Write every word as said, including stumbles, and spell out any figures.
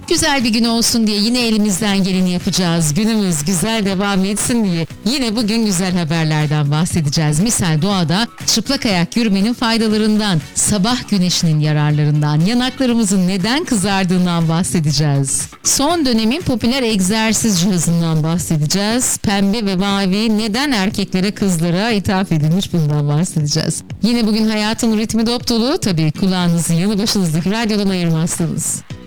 Güzel bir gün olsun diye yine elimizden geleni yapacağız. Günümüz güzel devam etsin diye yine bugün güzel haberlerden bahsedeceğiz. Misal doğada çıplak ayak yürümenin faydalarından, sabah güneşinin yararlarından, yanaklarımızın neden kızardığından bahsedeceğiz. Son dönemin popüler egzersiz cihazından bahsedeceğiz. Pembe ve mavi neden erkeklere kızlara ithaf edilmiş, bundan bahsedeceğiz. Yine bugün hayatın ritmi dop dolu. Tabii kulağınızı yanı başınızdaki radyodan ayırmazsınız.